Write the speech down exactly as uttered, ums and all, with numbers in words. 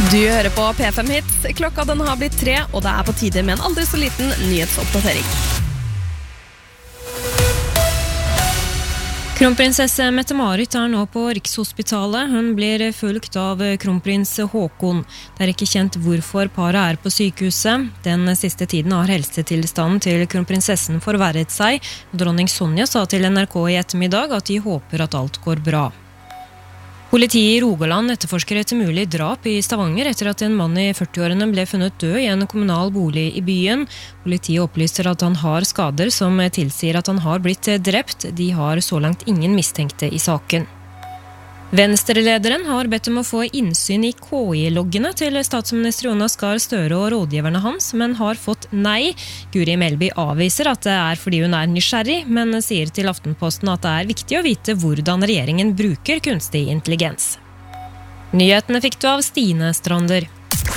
Du hører på P fem Hits. Klokka den har blitt tre, og det er på tide med en aldri så liten nyhetsoppdatering. Kronprinsesse Mette-Marit er nå på Rikshospitalet. Hun blir fulgt av kronprins Håkon. Det er ikke kjent hvorfor paret er på sykehuset. Den siste tiden har helsetilstanden til kronprinsessen forverret seg. Dronning Sonja sa til N R K i ettermiddag at de håper at alt går bra. Politiet i Rogaland etterforsker et mulig drap i Stavanger etter at en mann i førtiårene ble funnet død i en kommunal bolig i byen. Politiet opplyser at han har skader som tilsier at han har blitt drept. De har så langt ingen mistenkte i saken. Venstre-lederen har bedt om å få innsyn i K I-loggene til statsminister Jonas Gahr Støre og rådgiverne hans, men har fått nei. Guri Melby avviser at det er fordi hun er nysgjerrig, men sier til Aftenposten at det er viktig å vite hvordan regjeringen bruker kunstig intelligens. Nyhetene fikk du av Stine Strander.